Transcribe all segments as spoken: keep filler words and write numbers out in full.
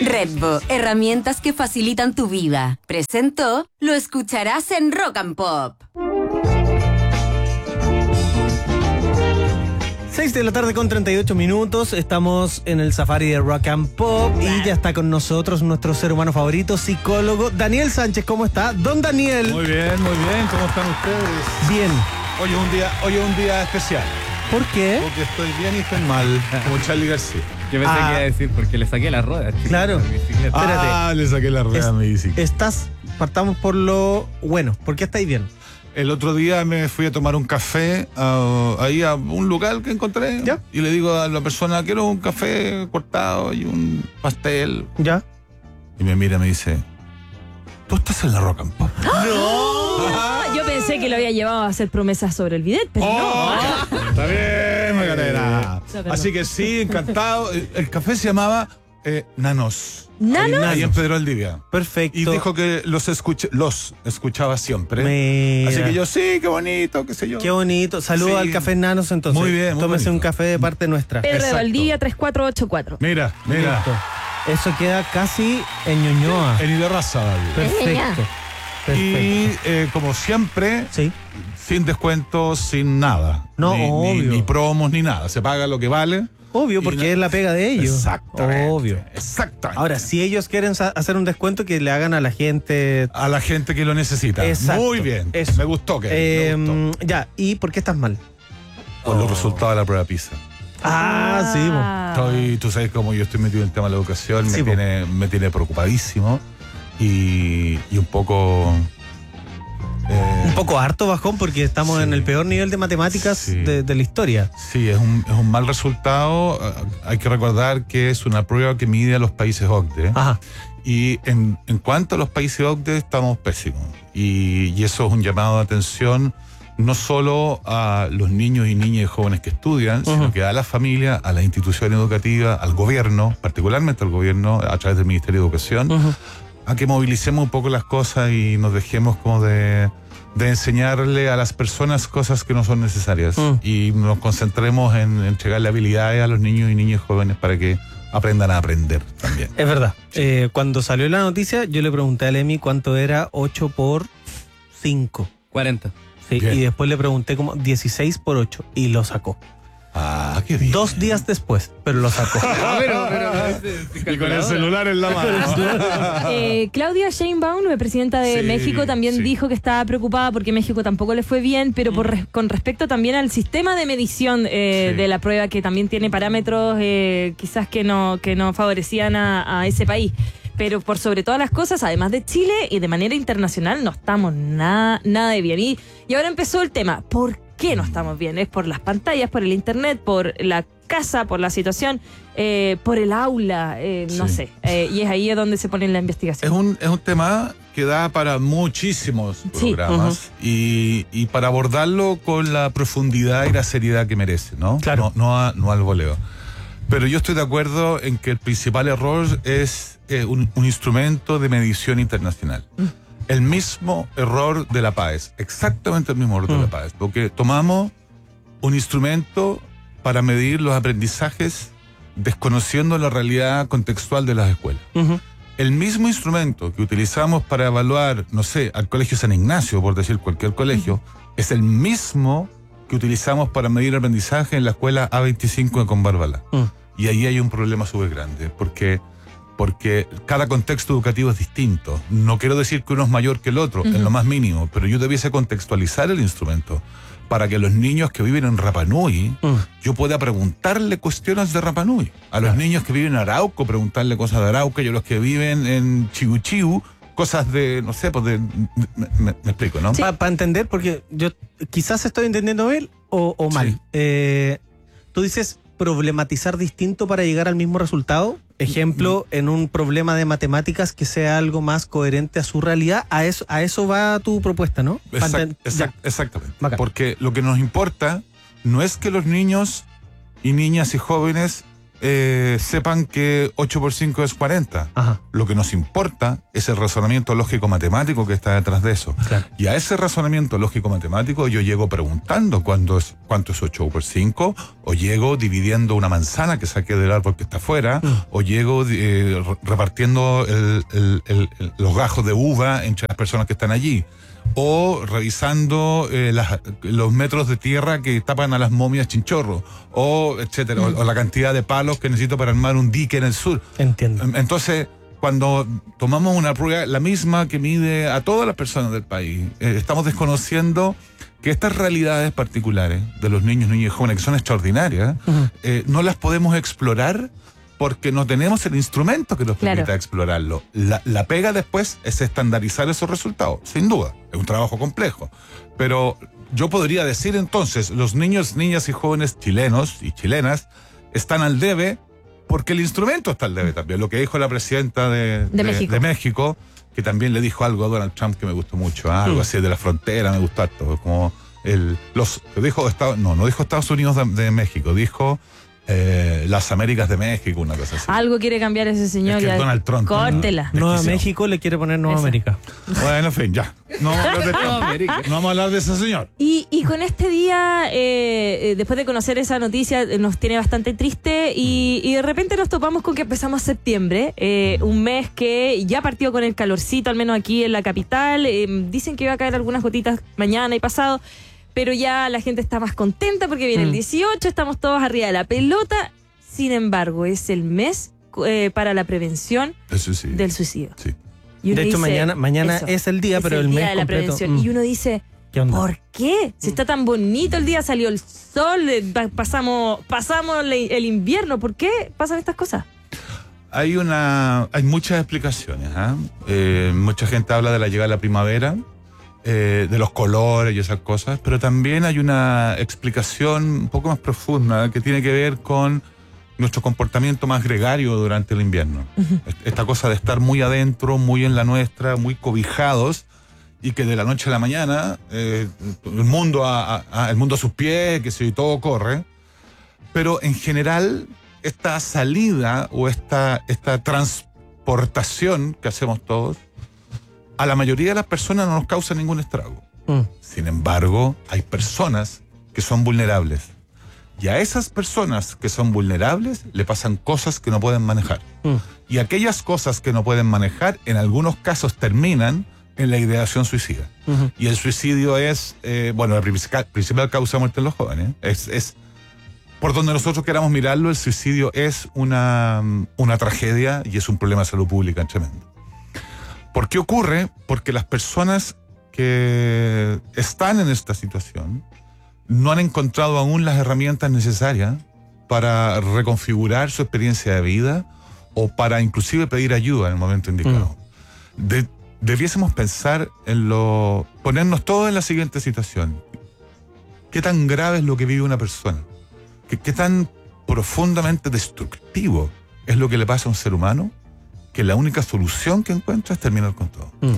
Redbo, herramientas que facilitan tu vida. Presentó, lo escucharás en Rock and Pop. seis de la tarde con treinta y ocho minutos, estamos en el Safari de Rock and Pop y ya está con nosotros nuestro ser humano favorito, psicólogo Daniel Sánchez. ¿Cómo está? Don Daniel. Muy bien, muy bien. ¿Cómo están ustedes? Bien. Hoy es un día, hoy es un día especial. ¿Por qué? Porque estoy bien y estoy mal, como Charly García. Yo pensé Ah. que iba a decir porque le saqué la rueda. chico, Claro. a mi bicicleta. Espérate. Ah, le saqué la rueda Es- a mi bicicleta. Estás, partamos por lo bueno. ¿Por qué estáis bien? El otro día me fui a tomar un café uh, ahí a un local que encontré. ¿Ya? Y le digo a la persona, quiero un café cortado y un pastel. ¿Ya? Y me mira y me dice, ¿tú estás en la Rock and Pop? Ah, yo pensé que lo había llevado a hacer promesas sobre el bidet, pero ¡Oh! Está bien, Macarena. No, pero Así no. que sí, encantado. El, el café se llamaba eh, Nanos. ¿Nanos? Ahí en Pedro Aldivia. Perfecto. Y dijo que los, escuch los escuchaba siempre. Mira. Así que yo, sí, qué bonito, qué sé yo. Qué bonito. Saludos Sí. al Café Nanos entonces. Muy bien, muy Tómese un bonito. café de parte nuestra. Pedro de Exacto. Valdivia tres cuatro ocho cuatro. Mira, mira. Listo. Eso queda casi en Ñuñoa. En Ilerraza. Perfecto. Perfecto. Y eh, como siempre, Sí. sin descuentos, sin nada. No, ni, ni, obvio. ni promos, ni nada. Se paga lo que vale. Obvio, porque Y no- es la pega de ellos. Exactamente. Obvio. Exactamente. Ahora, si ellos quieren sa- hacer un descuento, que le hagan a la gente. A la gente que lo necesita. Exacto. Muy bien. Eso. Me gustó que Eh, me gustó. ya, ¿y por qué estás mal? Por los resultados de la prueba PISA. Ah, sí, po. Estoy, tú sabes cómo yo estoy metido en el tema de la educación, Sí, me, po. tiene, me tiene preocupadísimo y, y un poco... eh, Un poco harto bajón porque estamos Sí. en el peor nivel de matemáticas Sí. de, de la historia. Sí, es un, es un mal resultado. Eh, Hay que recordar que es una prueba que mide a los países O C D E. Ajá. Y en, en cuanto a los países O C D E, estamos pésimos. Y, y eso es un llamado de atención no solo a los niños y niñas y jóvenes que estudian, Ujú. sino que a la familia, a la institución educativa, al gobierno, particularmente al gobierno, a través del Ministerio de Educación, Ujú. a que movilicemos un poco las cosas y nos dejemos como de, de enseñarle a las personas cosas que no son necesarias. Mm. Y nos concentremos en entregarle habilidades a los niños y niñas jóvenes para que aprendan a aprender también. Es verdad. Eh, cuando salió la noticia, yo le pregunté a Lemi cuánto era ocho por cinco. cuarenta. Sí, Bien. y después le pregunté como dieciséis por ocho y lo sacó. Ah, qué bien. Dos días después, pero lo sacó. Ah, pero, pero, Y con el celular en la mano. Eh, Claudia Sheinbaum, la presidenta de Sí, México, también sí. dijo que estaba preocupada porque México tampoco le fue bien, pero por res- con respecto también al sistema de medición eh, Sí. de la prueba, que también tiene parámetros eh, quizás que no, que no favorecían a, a ese país. Pero por sobre todas las cosas, además de Chile y de manera internacional, no estamos nada, nada de bien. Y, y ahora empezó el tema. ¿Por qué no estamos bien? ¿Es por las pantallas, por el internet, por la casa, por la situación, eh, por el aula? Eh, no Sí. sé. Eh, y es ahí donde se pone la investigación. Es un, es un tema que da para muchísimos Sí. programas y, y para abordarlo con la profundidad y la seriedad que merece, ¿no? Claro. No, no, a- no al voleo. Pero yo estoy de acuerdo en que el principal error es eh, un, un instrumento de medición internacional. El mismo error de la PAES, exactamente el mismo error de Mm. la PAES, porque tomamos un instrumento para medir los aprendizajes desconociendo la realidad contextual de las escuelas. Ujú. El mismo instrumento que utilizamos para evaluar, no sé, al Colegio San Ignacio, por decir cualquier colegio, es el mismo que utilizamos para medir el aprendizaje en la escuela A veinticinco de Conbarbalá. Mm. Y ahí hay un problema súper grande, porque, porque cada contexto educativo es distinto. No quiero decir que uno es mayor que el otro, en lo más mínimo, pero yo debiese contextualizar el instrumento para que los niños que viven en Rapa Nui, Mm. yo pueda preguntarle cuestiones de Rapa Nui. A los niños que viven en Arauco, preguntarle cosas de Arauco, y a los que viven en Chiu Chiu, cosas de, no sé, pues de... Me, me- me explico, ¿no? Para entender, porque yo quizás estoy entendiendo bien o, o mal. Sí. Eh, tú dices problematizar distinto para llegar al mismo resultado. Ejemplo, en un problema de matemáticas que sea algo más coherente a su realidad. A eso, a eso va tu propuesta, ¿no? Pa' Exact- enten- exact- exactamente. Bacán. Porque lo que nos importa no es que los niños y niñas y jóvenes eh, sepan que ocho por cinco es cuarenta. Ajá. Lo que nos importa es el razonamiento lógico-matemático que está detrás de eso. Claro. Y a ese razonamiento lógico-matemático yo llego preguntando cuánto es, cuánto es ocho por cinco, o llego dividiendo una manzana que saqué del árbol que está afuera, Mm. o llego eh, repartiendo el- el- el- el- los gajos de uva entre las personas que están allí, o revisando eh, las- los metros de tierra que tapan a las momias chinchorro, o etcétera, o, o la cantidad de palos que necesito para armar un dique en el sur. Entiendo. Entonces, cuando tomamos una prueba, la misma que mide a todas las personas del país, eh, estamos desconociendo que estas realidades particulares de los niños, niñas y jóvenes, que son extraordinarias, Ujú. eh, no las podemos explorar porque no tenemos el instrumento que nos Claro. permita explorarlo. La, la pega después es estandarizar esos resultados, sin duda. Es un trabajo complejo. Pero yo podría decir entonces, los niños, niñas y jóvenes chilenos y chilenas están al debe porque el instrumento está al debe también. Lo que dijo la presidenta de, De México. de México, que también le dijo algo a Donald Trump que me gustó mucho, ¿ah? algo Mm. así de la frontera, me gustó harto, como el, los, dijo Estados, no, no dijo Estados Unidos de, de México, dijo eh, las Américas de México, una cosa así. Algo quiere cambiar ese señor. Es que ya. Donald Trump, Córtela. ¿no? Nueva desquiciado. México le quiere poner Nueva Eso. América. Bueno, en fin, ya. No vamos a hablar de, No, América. no vamos a hablar de ese señor. Y, y con este día, eh, eh, después de conocer esa noticia, eh, nos tiene bastante triste y, y de repente nos topamos con que empezamos septiembre, eh, un mes que ya partió con el calorcito, al menos aquí en la capital. Eh, dicen que iba a caer algunas gotitas mañana y pasado, pero ya la gente está más contenta porque viene Mm. el dieciocho, estamos todos arriba de la pelota. Sin embargo, es el mes eh, para la prevención Eso sí. del suicidio. Sí. Y uno De hecho, dice, mañana, mañana eso, es el día, es pero el el, día mes de la completo. prevención. mm, Y uno dice, ¿qué onda? ¿por qué? Si está tan bonito el día, salió el sol, eh, pa- pasamos, pasamos le- el invierno, ¿por qué pasan estas cosas? Hay una, hay muchas explicaciones. ¿ah? Eh, mucha gente habla de la llegada de la primavera, eh, de los colores y esas cosas, pero también hay una explicación un poco más profunda que tiene que ver con nuestro comportamiento más gregario durante el invierno. Esta cosa de estar muy adentro, muy en la nuestra, muy cobijados, y que de la noche a la mañana eh, el mundo a, a- el mundo a sus pies, que si todo corre. Pero en general, esta salida o esta, esta transportación que hacemos todos, a la mayoría de las personas no nos causa ningún estrago. Mm. Sin embargo, hay personas que son vulnerables. Y a esas personas que son vulnerables le pasan cosas que no pueden manejar. Mm. Y aquellas cosas que no pueden manejar, en algunos casos terminan en la ideación suicida. Ujú. Y el suicidio es, eh, bueno, la principal, principal causa de muerte en los jóvenes. Es, es, por donde nosotros queramos mirarlo, el suicidio es una, una tragedia y es un problema de salud pública tremendo. ¿Por qué ocurre? Porque las personas que están en esta situación no han encontrado aún las herramientas necesarias para reconfigurar su experiencia de vida o para inclusive pedir ayuda en el momento indicado. De- debiésemos pensar en lo... ponernos todos en la siguiente situación. ¿Qué tan grave es lo que vive una persona? ¿Qué, qué tan profundamente destructivo es lo que le pasa a un ser humano? Que la única solución que encuentra es terminar con todo. Mm.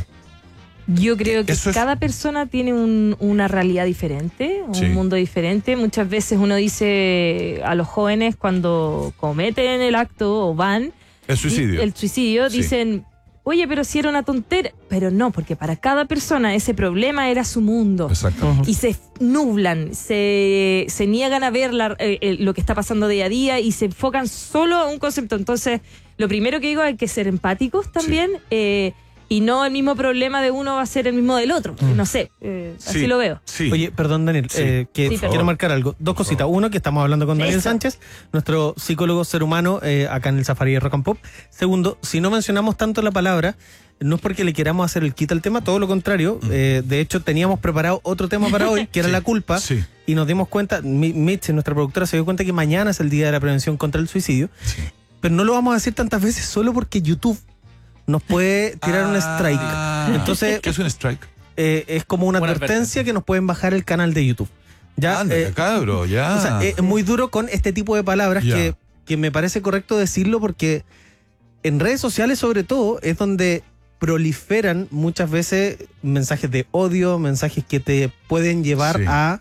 Yo creo que Eso es- cada persona tiene un- una realidad diferente, un Sí. mundo diferente. Muchas veces uno dice a los jóvenes cuando cometen el acto o van, El suicidio. el suicidio, Sí. dicen, oye, pero si era una tontera. Pero no, porque para cada persona ese problema era su mundo. Exactamente. Y se nublan, se, se niegan a ver la- eh, eh, lo que está pasando día a día y se enfocan solo a un concepto. Entonces, lo primero que digo, hay que ser empáticos también, eh, y no el mismo problema de uno va a ser el mismo del otro. No sé, eh, así Sí, lo veo. Sí. Oye, perdón, Daniel, Sí. eh, que Sí, quiero perdón. marcar algo. Dos cositas. Uno, que estamos hablando con Daniel Eso. Sánchez, nuestro psicólogo ser humano eh, acá en el Safari de Rock and Pop. Segundo, si no mencionamos tanto la palabra, no es porque le queramos hacer el quita al tema, todo lo contrario. Eh, de hecho, teníamos preparado otro tema para hoy, que era Sí, la culpa, sí. y nos dimos cuenta, Mi- Mitch, nuestra productora, se dio cuenta que mañana es el día de la prevención contra el suicidio, Sí. pero no lo vamos a decir tantas veces solo porque YouTube nos puede tirar un strike. Ah, Entonces, ¿qué es un strike? eh, es como una, Una advertencia, advertencia. que nos pueden bajar el canal de YouTube. Ya, Anda, eh, cabro, ya. o sea, es muy duro con este tipo de palabras Ya. que, que me parece correcto decirlo porque en redes sociales sobre todo es donde proliferan muchas veces mensajes de odio, mensajes que te pueden llevar Sí. a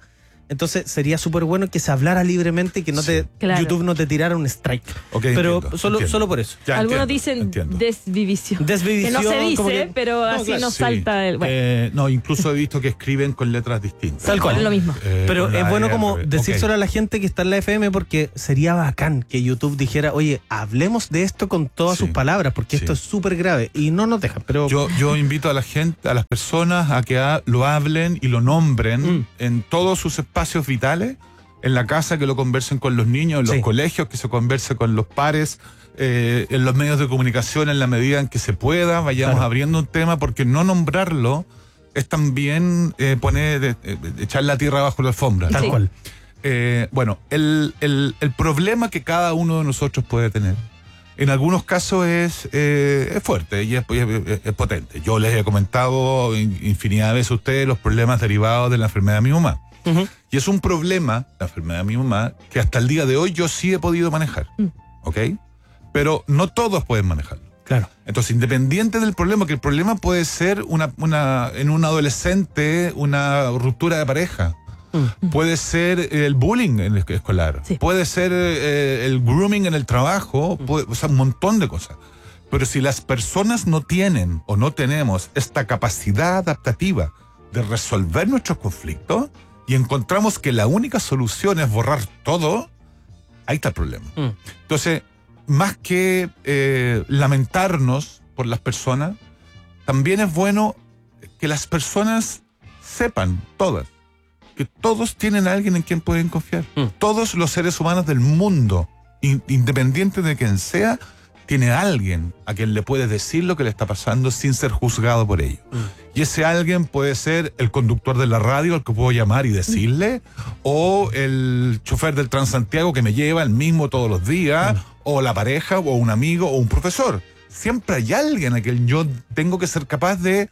Entonces sería súper bueno que se hablara libremente y que no Sí. te Claro. YouTube no te tirara un strike. Ok, Pero entiendo, solo, entiendo. solo por eso. Ya, Algunos entiendo, dicen entiendo. desvivisión. Desvivisión, Que no se dice, como que- pero No, así claro. nos Sí. salta el. Bueno, Eh, no, incluso he visto que escriben con letras distintas. Tal cual. es lo mismo. Eh, Pero con es la bueno E como al revés. decírselo Ok. a la gente que está en la F M, porque sería bacán que YouTube dijera, oye, hablemos de esto con todas Sí. sus palabras, porque Sí. esto es súper grave. Y no nos dejan, pero... Yo, yo invito a la gente, a las personas a que ha- lo hablen y lo nombren Mm. en todos sus espacios vitales, en la casa que lo conversen con los niños, en los Sí. colegios que se converse con los pares, eh, en los medios de comunicación en la medida en que se pueda, vayamos Claro. abriendo un tema, porque no nombrarlo es también eh, poner, eh, eh, echar la tierra bajo la alfombra. Tal Sí. cual. Eh, bueno, el, el- el problema que cada uno de nosotros puede tener, en algunos casos es, eh, es fuerte y es, es- es potente. Yo les he comentado in- infinidad de veces a ustedes los problemas derivados de la enfermedad de mi mamá. Ujú. Y es un problema, la enfermedad de mi mamá, que hasta el día de hoy yo sí he podido manejar. Mm. ¿Ok? Pero no todos pueden manejarlo. Claro. Entonces, independiente del problema, que el problema puede ser una, una, en un adolescente una ruptura de pareja. Mm. Puede ser el bullying en el escolar. Sí. Puede ser eh, el grooming en el trabajo. Puede, o sea, un montón de cosas. Pero si las personas no tienen o no tenemos esta capacidad adaptativa de resolver nuestros conflictos y encontramos que la única solución es borrar todo, ahí está el problema. Mm. Entonces, más que eh, lamentarnos por las personas, también es bueno que las personas sepan, todas, que todos tienen a alguien en quien pueden confiar. Mm. Todos los seres humanos del mundo, in- independiente de quien sea, tiene a alguien a quien le puede decir lo que le está pasando sin ser juzgado por ello. Y ese alguien puede ser el conductor de la radio al que puedo llamar y decirle, o el chofer del Transantiago que me lleva el mismo todos los días, o la pareja, o un amigo, o un profesor. Siempre hay alguien a quien yo tengo que ser capaz de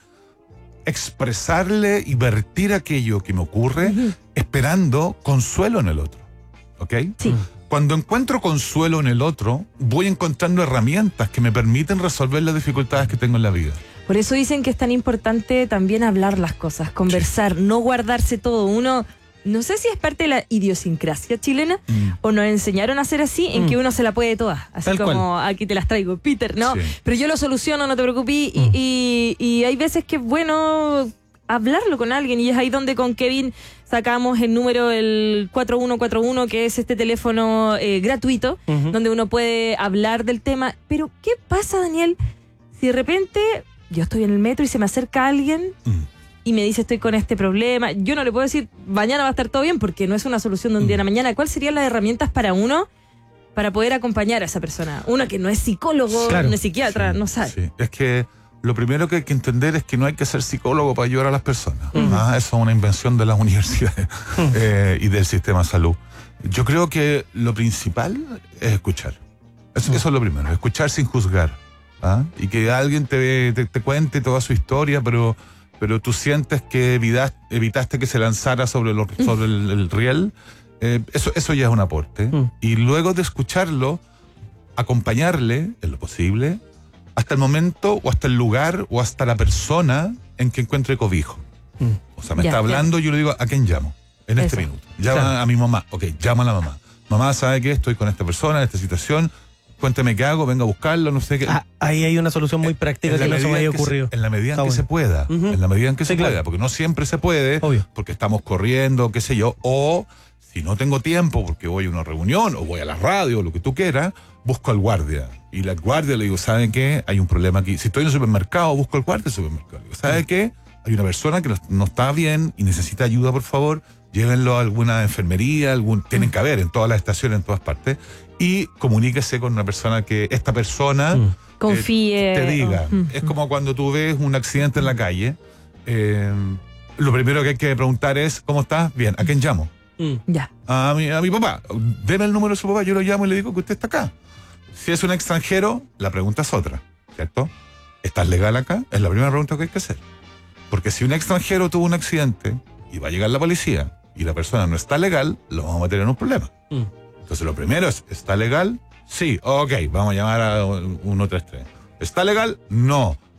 expresarle y vertir aquello que me ocurre, esperando consuelo en el otro. ¿Ok? Sí. Cuando encuentro consuelo en el otro, voy encontrando herramientas que me permiten resolver las dificultades que tengo en la vida. Por eso dicen que es tan importante también hablar las cosas, conversar, no guardarse todo. Uno, no sé si es parte de la idiosincrasia chilena Mm. o nos enseñaron a hacer así, en Mm. que uno se la puede todas. Así Tal como, aquí te las traigo, Peter, ¿no? Sí. Pero yo lo soluciono, no te preocupes. Y, Mm. y, y hay veces que es bueno hablarlo con alguien y es ahí donde con Kevin sacamos el número, el cuatro uno cuatro uno, que es este teléfono eh, gratuito, Ujú. donde uno puede hablar del tema. Pero, ¿qué pasa, Daniel, si de repente yo estoy en el metro y se me acerca alguien Mm. y me dice estoy con este problema? Yo no le puedo decir mañana va a estar todo bien porque no es una solución de un día a la mañana. ¿Cuáles serían las herramientas para uno para poder acompañar a esa persona? Uno que no es psicólogo, Claro. no es psiquiatra, no sabe. Sí. Es que lo primero que hay que entender es que no hay que ser psicólogo para ayudar a las personas. Ujú. Ah, eso es una invención de las universidades eh, y del sistema de salud. Yo creo que lo principal es escuchar. Eso, eso es lo primero, escuchar sin juzgar. ¿Ah? Y que alguien te, te, te cuente toda su historia, pero, pero tú sientes que evitas- evitaste que se lanzara sobre, lo- sobre el, el riel. Eh, eso, eso ya es un aporte. Mm. Y luego de escucharlo, acompañarle, en lo posible, hasta el momento o hasta el lugar o hasta la persona en que encuentre cobijo. Mm. O sea, me Ya, está hablando, yo le digo, ¿a quién llamo? En este Eso. minuto. Llama Claro. a mi mamá. Ok, llama a la mamá. Mamá, ¿sabe qué? Estoy con esta persona, en esta situación. Cuénteme qué hago, venga a buscarlo, no sé qué. Ah, ahí hay una solución muy práctica En la que no se me medida haya en que se- ocurrido. En la medida en Está que se bueno. pueda. Ujú. En la medida en que se Sí, claro. pueda. Porque no siempre se puede. Obvio. Porque estamos corriendo, qué sé yo. O si no tengo tiempo porque voy a una reunión o voy a la radio o lo que tú quieras, busco al guardia. Y la guardia le digo, ¿saben qué? Hay un problema aquí. Si estoy en el supermercado, busco al guardia del supermercado. Le digo, ¿sabe qué? Hay una persona que no, no está bien y necesita ayuda, por favor. Llévenlo a alguna enfermería, algún, tienen que haber en todas las estaciones, en todas partes. Y comuníquese con una persona que esta persona Mm. Confíe. te diga. Mm, Es mm. como cuando tú ves un accidente en la calle. eh, lo primero que hay que preguntar es, ¿cómo estás? Bien, ¿a quién llamo? Mm. Ya. A mi, a mi papá. Deme el número de su papá, yo lo llamo y le digo que usted está acá. Si es un extranjero, la pregunta es otra, ¿cierto? ¿Estás legal acá? Es la primera pregunta que hay que hacer. Porque si un extranjero tuvo un accidente y va a llegar la policía y la persona no está legal, lo vamos a meter en un problema. Mm. Entonces lo primero es, ¿está legal? Sí, ok, vamos a llamar a uno tres tres. ¿Está legal? No.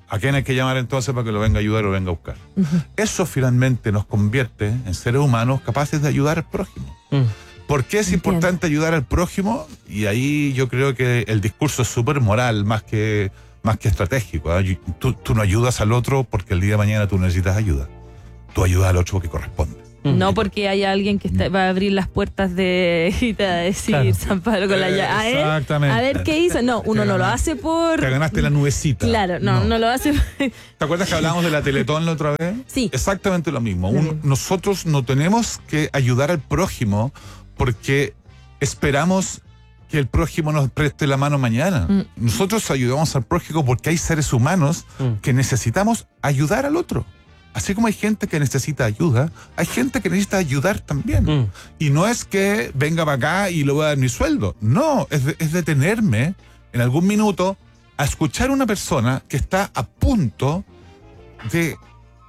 ¿A quién hay que llamar entonces para que lo venga a ayudar o venga a buscar? Uh-huh. Eso finalmente nos convierte en seres humanos capaces de ayudar al prójimo. Uh-huh. ¿Por qué es Entiendo. importante ayudar al prójimo? Y ahí yo creo que el discurso es súper moral, más que, más que estratégico. ¿eh? Tú, tú no ayudas al otro porque el día de mañana tú necesitas ayuda. Tú ayudas al otro porque corresponde. No porque haya alguien que está, va a abrir las puertas de y te va a decir claro. San Pablo con la llave. A ver, Exactamente. a ver qué hizo. No, uno no lo hace por. Te ganaste la nubecita. Claro, no, no, no lo hace. ¿Te acuerdas que hablábamos de la Teletón la otra vez? Sí. Exactamente lo mismo. Un, nosotros no tenemos que ayudar al prójimo porque esperamos que el prójimo nos preste la mano mañana. Mm. Nosotros ayudamos al prójimo porque hay seres humanos mm. que necesitamos ayudar al otro. Así como hay gente que necesita ayuda, hay gente que necesita ayudar también. Mm. Y no es que venga para acá y le voy a dar mi sueldo. No, es, de, es detenerme en algún minuto a escuchar a una persona que está a punto de...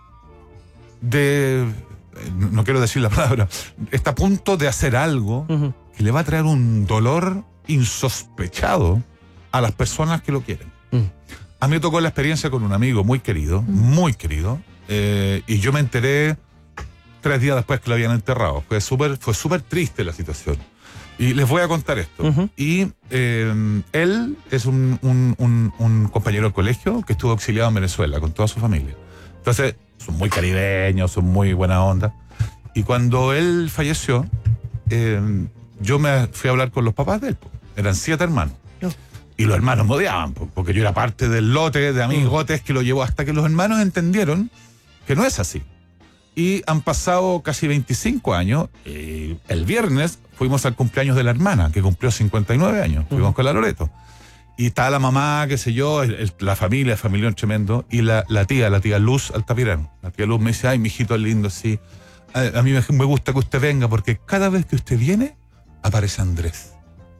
de no quiero decir la palabra, está a punto de hacer algo uh-huh. que le va a traer un dolor insospechado a las personas que lo quieren. Uh-huh. A mí me tocó la experiencia con un amigo muy querido, uh-huh. muy querido, eh, y yo me enteré tres días después que lo habían enterrado. Fue súper fue súper triste la situación. Y les voy a contar esto. Uh-huh. Y eh, él es un, un, un, un compañero del colegio que estuvo exiliado en Venezuela con toda su familia. Entonces, son muy caribeños, son muy buena onda. Y cuando él falleció, eh, yo me fui a hablar con los papás de él. Eran siete hermanos. No. Y los hermanos me odiaban, porque yo era parte del lote de amigotes que lo llevó hasta que los hermanos entendieron que no es así. Y han pasado casi veinticinco años. Y el viernes fuimos al cumpleaños de la hermana, que cumplió cincuenta y nueve años. Fuimos uh-huh. con la Loreto. Y estaba la mamá, qué sé yo, el, el, la familia, el familión tremendo. Y la, la tía, la tía Luz Altamirano. La tía Luz me dice, ay, mijito lindo, sí. A, a mí me, me gusta que usted venga, porque cada vez que usted viene, aparece Andrés.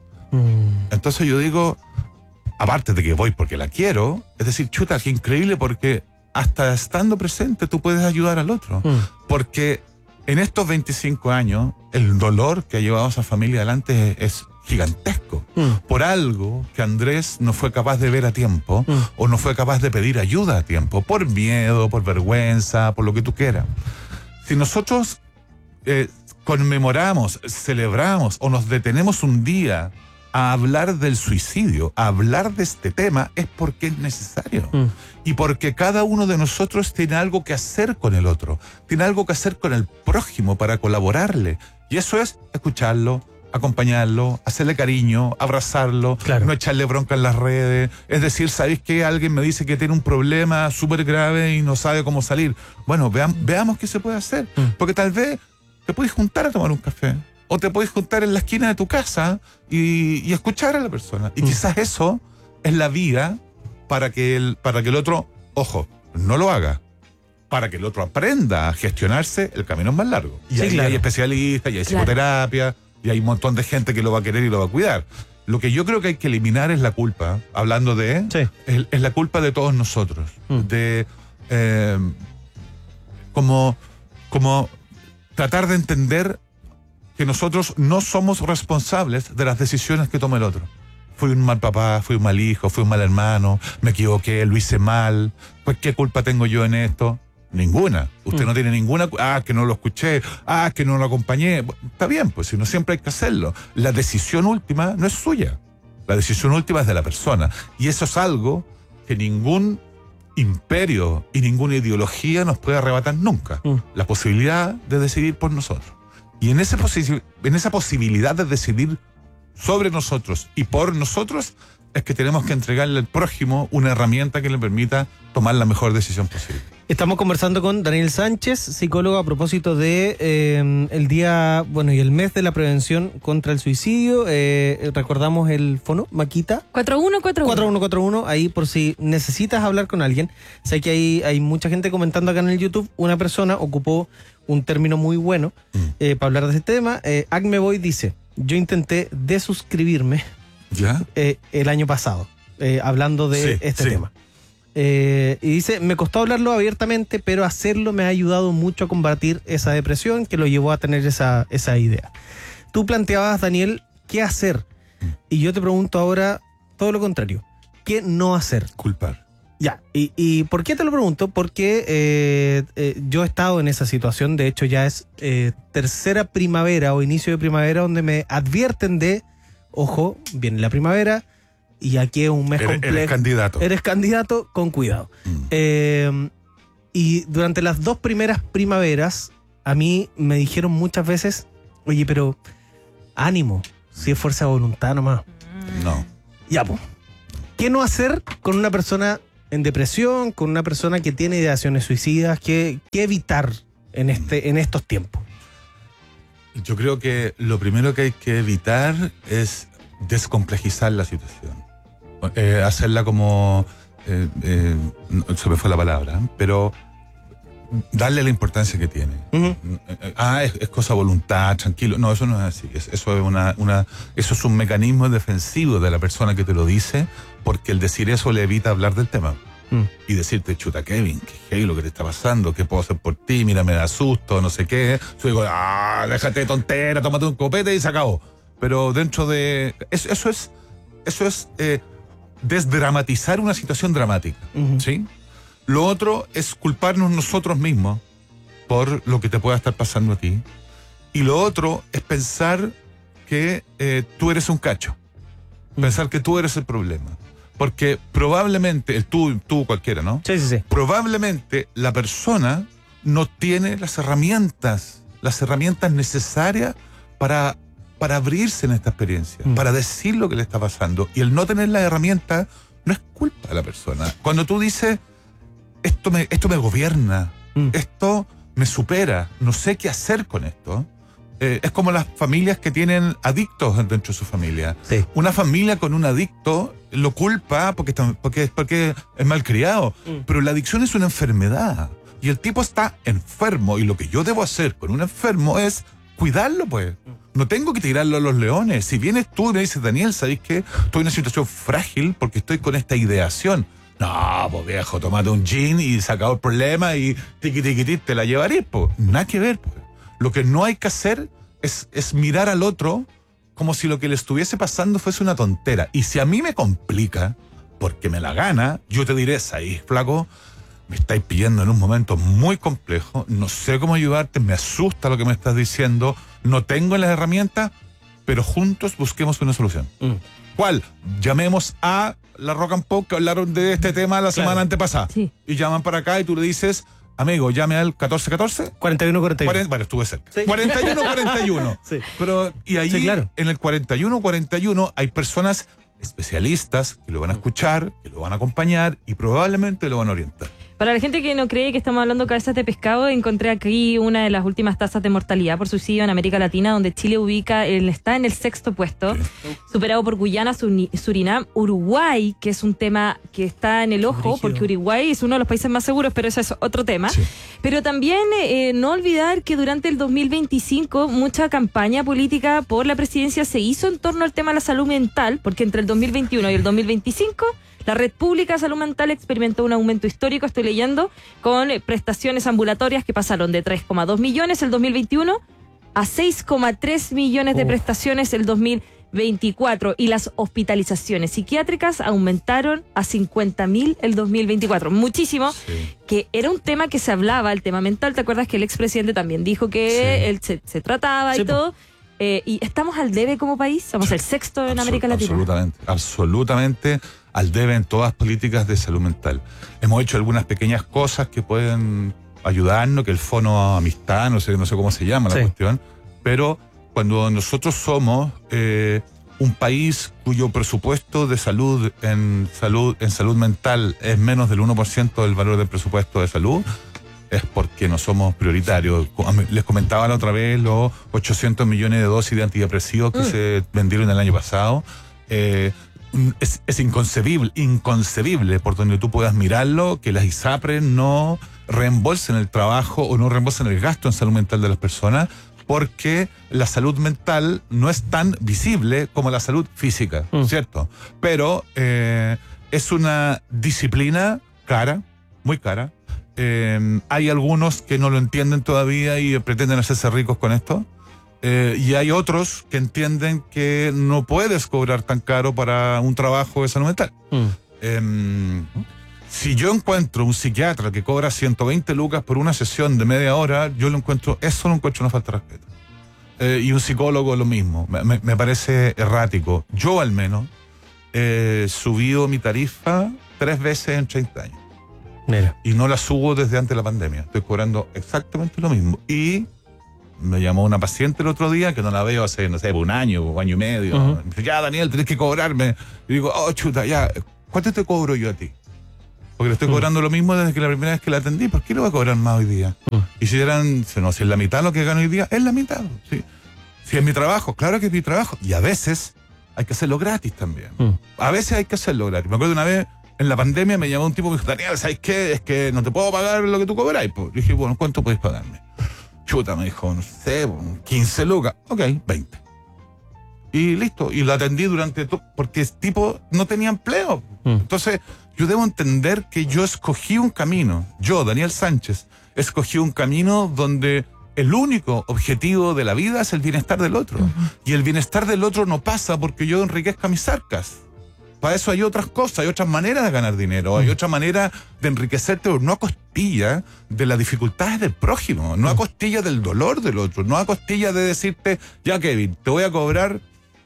Mm. Entonces yo digo, aparte de que voy porque la quiero, es decir, chuta, qué increíble, porque hasta estando presente tú puedes ayudar al otro. Mm. Porque en estos veinticinco años, el dolor que ha llevado a esa familia adelante es, es gigantesco. Mm. Por algo que Andrés no fue capaz de ver a tiempo mm. o no fue capaz de pedir ayuda a tiempo, por miedo, por vergüenza, por lo que tú quieras. Si nosotros eh, conmemoramos, celebramos o nos detenemos un día a hablar del suicidio, a hablar de este tema, es porque es necesario. Mm. Y porque cada uno de nosotros tiene algo que hacer con el otro, tiene algo que hacer con el prójimo para colaborarle. Y eso es escucharlo, acompañarlo, hacerle cariño, abrazarlo, claro. no echarle bronca en las redes. Es decir, ¿sabéis qué? Alguien me dice que tiene un problema súper grave y no sabe cómo salir. Bueno, veam, veamos qué se puede hacer. Mm. Porque tal vez te puedes juntar a tomar un café. O te puedes juntar en la esquina de tu casa y, y escuchar a la persona. Y mm. quizás eso es la vía para que, el, para que el otro, ojo, no lo haga. Para que el otro aprenda a gestionarse, el camino es más largo. Y sí, ahí claro. hay especialistas, y hay claro. psicoterapia, y hay un montón de gente que lo va a querer y lo va a cuidar. Lo que yo creo que hay que eliminar es la culpa, hablando de, sí. es, es la culpa de todos nosotros. Mm. De eh, como, como tratar de entender que nosotros no somos responsables de las decisiones que toma el otro. Fui un mal papá, fui un mal hijo, fui un mal hermano, me equivoqué, lo hice mal. Pues, ¿qué culpa tengo yo en esto? Ninguna. Usted mm. no tiene ninguna... Ah, que no lo escuché. Ah, que no lo acompañé. Está bien, pues si no siempre hay que hacerlo. La decisión última no es suya. La decisión última es de la persona. Y eso es algo que ningún imperio y ninguna ideología nos puede arrebatar nunca. Mm. La posibilidad de decidir por nosotros. Y en, ese posi- en esa posibilidad de decidir sobre nosotros y por nosotros es que tenemos que entregarle al prójimo una herramienta que le permita tomar la mejor decisión posible. Estamos conversando con Daniel Sánchez, psicólogo, a propósito de eh, el día, bueno, y el mes de la prevención contra el suicidio. Eh, recordamos el fono, Maquita. cuatro uno cuatro uno. cuatro uno cuatro uno, ahí por si necesitas hablar con alguien. Sé que hay, hay mucha gente comentando acá en el YouTube. Una persona ocupó un término muy bueno mm. eh, para hablar de este tema. Eh, Acmeboy dice, yo intenté desuscribirme ¿Ya? Eh, el año pasado, eh, hablando de sí, este sí. tema. Eh, y dice, me costó hablarlo abiertamente, pero hacerlo me ha ayudado mucho a combatir esa depresión que lo llevó a tener esa, esa idea. Tú planteabas, Daniel, ¿qué hacer? Y yo te pregunto ahora todo lo contrario. ¿Qué no hacer? Culpar. Ya, y, y ¿por qué te lo pregunto? Porque eh, eh, yo he estado en esa situación, de hecho ya es eh, tercera primavera o inicio de primavera donde me advierten de, ojo, viene la primavera y aquí es un mes Eres, complejo. eres candidato. Eres candidato, con cuidado. Mm. Eh, y durante las dos primeras primaveras, a mí me dijeron muchas veces, oye, pero ánimo, si es fuerza de voluntad nomás. No. Ya, pues. ¿Qué no hacer con una persona en depresión, con una persona que tiene ideaciones suicidas? ¿Qué, qué evitar en, este, en estos tiempos? Yo creo que lo primero que hay que evitar es descomplejizar la situación. Eh, hacerla como... Eh, eh, no, se me fue la palabra, pero darle la importancia que tiene. Uh-huh. Ah, es, es cosa de voluntad, tranquilo. No, eso no es así. Es, eso, es una, una, eso es un mecanismo defensivo de la persona que te lo dice, porque el decir eso le evita hablar del tema. Mm. Y decirte, chuta, Kevin, qué hey, lo que te está pasando, qué puedo hacer por ti, mira, me da susto, no sé qué. Yo digo, ah, déjate de tontera, tómate un copete y se acabó. Pero dentro de... Eso, eso es, eso es eh, desdramatizar una situación dramática, Uh-huh. ¿sí? Lo otro es culparnos nosotros mismos por lo que te pueda estar pasando a ti. Y lo otro es pensar que eh, tú eres un cacho. Pensar que tú eres el problema. Porque probablemente, el tú, tú cualquiera, ¿no? Sí, sí, sí. Probablemente la persona no tiene las herramientas, las herramientas necesarias para, para abrirse en esta experiencia, Mm. para decir lo que le está pasando. Y el no tener las herramientas no es culpa de la persona. Cuando tú dices, esto me, esto me gobierna, Mm. esto me supera, no sé qué hacer con esto. Eh, es como las familias que tienen adictos dentro de su familia. Sí. Una familia con un adicto lo culpa porque, está- porque, porque es malcriado. Mm. Pero la adicción es una enfermedad. Y el tipo está enfermo. Y lo que yo debo hacer con un enfermo es cuidarlo, pues. No tengo que tirarlo a los leones. Si vienes tú y me dices, Daniel, ¿sabéis qué? Estoy en una situación frágil porque estoy con esta ideación. No, pues viejo, tomate un gin y se acabó el problema y tiqui tiqui tiqui, te la llevaré, pues. Nada que ver, pues. Lo que no hay que hacer es, es mirar al otro como si lo que le estuviese pasando fuese una tontera. Y si a mí me complica, porque me la gana, yo te diré, ahí, flaco, me estáis pidiendo en un momento muy complejo, no sé cómo ayudarte, me asusta lo que me estás diciendo, no tengo las herramientas, pero juntos busquemos una solución. Mm. ¿Cuál? Llamemos a la Rock and Pop, que hablaron de este tema la Claro. semana antepasada. Sí. Y llaman para acá y tú le dices, amigo, llame al catorce catorce. cuarenta y uno cuarenta y uno. cuarenta, bueno, estuve cerca. Sí. cuarenta y uno cuarenta y uno. Sí. Pero, y ahí, Sí, claro. en el cuarenta y uno cuarenta y uno, hay personas especialistas que lo van a escuchar, que lo van a acompañar y probablemente lo van a orientar. Para la gente que no cree que estamos hablando de cabezas de pescado, encontré aquí una de las últimas tasas de mortalidad por suicidio en América Latina, donde Chile ubica, el, está en el sexto puesto, superado por Guyana, Suni- Surinam, Uruguay, que es un tema que está en el ojo, Brígido. porque Uruguay es uno de los países más seguros, pero eso es otro tema. Sí. Pero también eh, no olvidar que durante el dos mil veinticinco mucha campaña política por la presidencia se hizo en torno al tema de la salud mental, porque entre el dos mil veintiuno y el dos mil veinticinco la Red Pública de Salud Mental experimentó un aumento histórico, estoy leyendo, con eh, prestaciones ambulatorias que pasaron de tres coma dos millones el dos mil veintiuno a seis coma tres millones de Uf. prestaciones el dos mil veinticuatro, y las hospitalizaciones psiquiátricas aumentaron a cincuenta mil el dos mil veinticuatro. Muchísimo, Sí. que era un tema que se hablaba, el tema mental. ¿Te acuerdas que el expresidente también dijo que Sí. él se, se trataba Sí, y po. todo? Eh, y estamos al debe como país, somos el sexto en Absol- América Latina. Absolutamente, absolutamente al debe en todas políticas de salud mental. Hemos hecho algunas pequeñas cosas que pueden ayudarnos, que el Fono Amistad, no sé, no sé cómo se llama la Sí. cuestión, pero cuando nosotros somos eh, un país cuyo presupuesto de salud en salud en salud mental es menos del uno por ciento del valor del presupuesto de salud, es porque no somos prioritarios. Les comentaba la otra vez los ochocientos millones de dosis de antidepresivos que Mm. se vendieron el año pasado. Eh, es, es inconcebible, inconcebible por donde tú puedas mirarlo, que las ISAPRES no reembolsen el trabajo o no reembolsen el gasto en salud mental de las personas, porque la salud mental no es tan visible como la salud física, Mm. ¿cierto? Pero eh, es una disciplina cara, muy cara. Eh, hay algunos que no lo entienden todavía y pretenden hacerse ricos con esto. Eh, y hay otros que entienden que no puedes cobrar tan caro para un trabajo de salud mental. Mm. Eh, Si yo encuentro un psiquiatra que cobra ciento veinte lucas por una sesión de media hora, yo lo encuentro, eso lo encuentro una falta de respeto. Eh, y un psicólogo lo mismo, me, me, me parece errático. Yo al menos he subido mi tarifa tres veces en treinta años. Mira. Y no la subo desde antes de la pandemia. Estoy cobrando exactamente lo mismo. Y me llamó una paciente el otro día que no la veo hace, no sé, un año o año y medio. Uh-huh. Me dice, ya, Daniel, tenés que cobrarme. Y digo, oh, chuta, ya, ¿cuánto te cobro yo a ti? Porque le estoy uh-huh. cobrando lo mismo desde que la primera vez que la atendí. ¿Por qué le voy a cobrar más hoy día? Uh-huh. Y si eran, no, si es la mitad lo que gano hoy día, es la mitad. ¿Sí? Si es mi trabajo, claro que es mi trabajo. Y a veces hay que hacerlo gratis también. Uh-huh. A veces hay que hacerlo gratis. Me acuerdo una vez, en la pandemia, me llamó un tipo y me dijo, Daniel, ¿sabes qué? Es que no te puedo pagar lo que tú cobras. Y pues, dije, bueno, ¿cuánto puedes pagarme? Chuta, me dijo, no sé, quince lucas. Ok, veinte. Y listo. Y lo atendí durante todo, porque el tipo no tenía empleo. Mm. Entonces, yo debo entender que yo escogí un camino. Yo, Daniel Sánchez, escogí un camino donde el único objetivo de la vida es el bienestar del otro. Uh-huh. Y el bienestar del otro no pasa porque yo enriquezca mis arcas. Para eso hay otras cosas, hay otras maneras de ganar dinero, hay otra manera de enriquecerte, no a costilla de las dificultades del prójimo, no a costilla del dolor del otro, no a costilla de decirte, ya Kevin, te voy a cobrar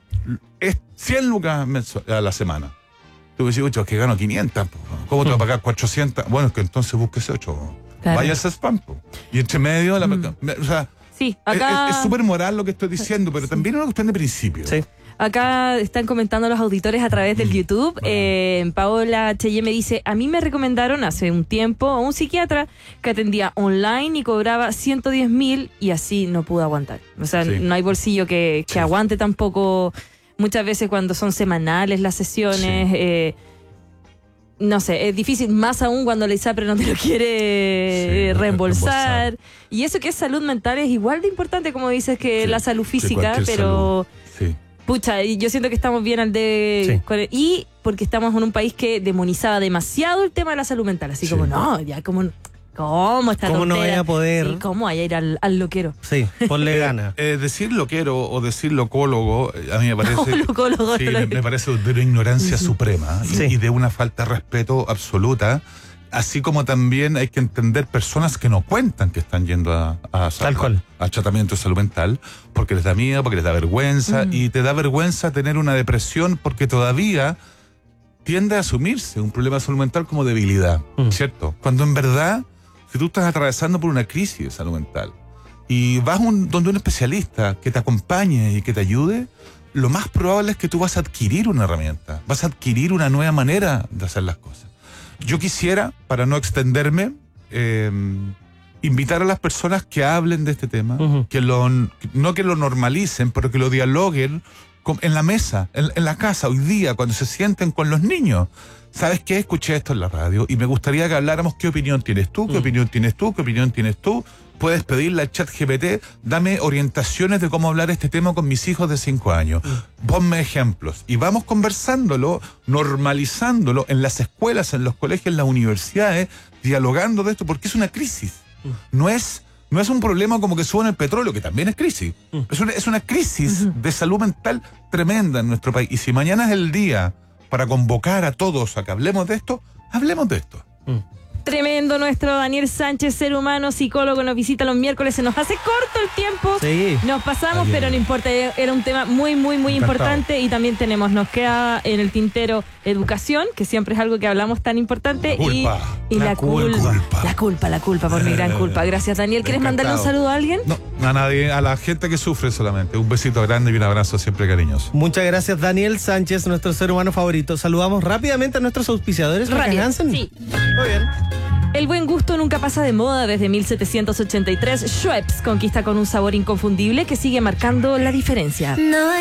cien lucas a la semana. Tú me dices, ocho, que gano quinientas, ¿cómo te voy a pagar cuatrocientas? Bueno, es que entonces búsquese ocho. Claro. Vaya a ese spam. Y entre medio, la, mm. o sea, sí, acá... es súper moral lo que estoy diciendo, pero también es una cuestión de principio. Sí. Acá están comentando los auditores a través del YouTube. Eh, Paola Cheye me dice, a mí me recomendaron hace un tiempo a un psiquiatra que atendía online y cobraba ciento diez mil y así no pude aguantar. O sea, sí. no hay bolsillo que, que sí. aguante tampoco. Muchas veces cuando son semanales las sesiones, sí. eh, no sé, es difícil, más aún cuando la ISAPRE no te lo quiere sí, reembolsar. reembolsar. Y eso que es salud mental es igual de importante, como dices, que sí. la salud física, sí, pero... Salud. Sí. Pucha, yo siento que estamos bien al de... Sí. Y porque estamos en un país que demonizaba demasiado el tema de la salud mental. Así sí. como, no, ya como... ¿Cómo está ¿Cómo no vaya a poder? Sí, ¿cómo vaya a ir al, al loquero? Sí, ponle gana. Eh, decir loquero o decir locólogo, a mí me parece... No, locólogo, sí, me, me parece de una ignorancia sí. suprema y, sí. y de una falta de respeto absoluta. Así como también hay que entender personas que no cuentan que están yendo a, a, Tal cual. a, a tratamiento de salud mental porque les da miedo, porque les da vergüenza mm. y te da vergüenza tener una depresión porque todavía tiende a asumirse un problema de salud mental como debilidad, mm. ¿cierto? Cuando en verdad, si tú estás atravesando por una crisis de salud mental y vas un, donde un especialista que te acompañe y que te ayude, lo más probable es que tú vas a adquirir una herramienta, vas a adquirir una nueva manera de hacer las cosas. Yo quisiera, para no extenderme, eh, invitar a las personas que hablen de este tema, uh-huh. que lo, no que lo normalicen, pero que lo dialoguen con, en la mesa, en, en la casa, hoy día, cuando se sienten con los niños. ¿Sabes qué? Escuché esto en la radio y me gustaría que habláramos qué opinión tienes tú, qué uh-huh. opinión tienes tú, qué opinión tienes tú. Puedes pedirle al chat G P T, dame orientaciones de cómo hablar este tema con mis hijos de cinco años. Ponme ejemplos. Y vamos conversándolo, normalizándolo en las escuelas, en los colegios, en las universidades, dialogando de esto, porque es una crisis. No es, no es un problema como que suba el petróleo, que también es crisis. Es una, es una crisis de salud mental tremenda en nuestro país. Y si mañana es el día para convocar a todos a que hablemos de esto, hablemos de esto. Tremendo nuestro Daniel Sánchez, ser humano, psicólogo, nos visita los miércoles, se nos hace corto el tiempo, sí. nos pasamos, pero no importa, era un tema muy, muy, muy Encantado. importante y también tenemos, nos queda en el tintero educación, que siempre es algo que hablamos tan importante, la y, y la, la culpa, culpa, la culpa, la culpa por mi gran culpa. Gracias, Daniel. ¿Quieres Encantado. mandarle un saludo a alguien? No, a nadie, a la gente que sufre solamente. Un besito grande y un abrazo siempre cariñoso. Muchas gracias, Daniel Sánchez, nuestro ser humano favorito. Saludamos rápidamente a nuestros auspiciadores. Rápido, sí. Muy bien. El buen gusto nunca pasa de moda. Desde mil setecientos ochenta y tres, Schweppes conquista con un sabor inconfundible que sigue marcando la diferencia.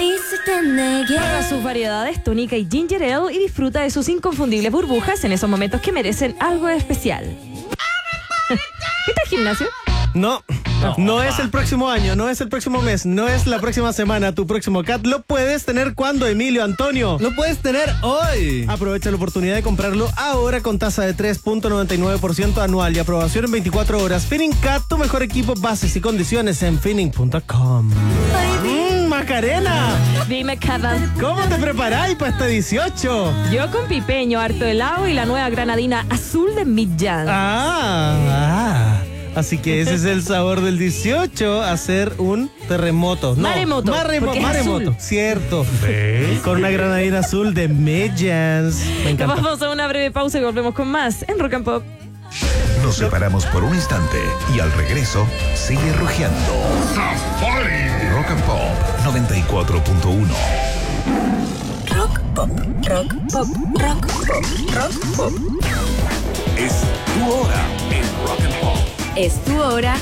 Prueba sus variedades tónica y ginger ale y disfruta de sus inconfundibles burbujas en esos momentos que merecen algo especial. ¿Viste el gimnasio? No, no, no es el próximo año, no es el próximo mes, no es la próxima semana. Tu próximo C A T lo puedes tener cuando, Emilio Antonio. Lo puedes tener hoy. Aprovecha la oportunidad de comprarlo ahora con tasa de tres punto noventa y nueve por ciento anual y aprobación en veinticuatro horas. Finning C A T, tu mejor equipo, bases y condiciones en finning punto com. Mm, Macarena. Dime, cada. ¿Cómo te preparáis para este dieciocho? Yo con pipeño, harto helado y la nueva granadina azul de Millán. Ah, ah. Así que ese es el sabor del dieciocho, hacer un terremoto. No, Maremoto, maremo- porque es maremoto, azul. cierto. ¿Ves? Con una granadina azul de Mellans. Me encanta. Vamos a una breve pausa y volvemos con más en Rock and Pop. Nos separamos por un instante y al regreso sigue rugiendo. Rock and Pop noventa y cuatro punto uno. Rock pop, rock pop, rock pop, rock pop. Es tu hora en Rock and Pop. Es tu hora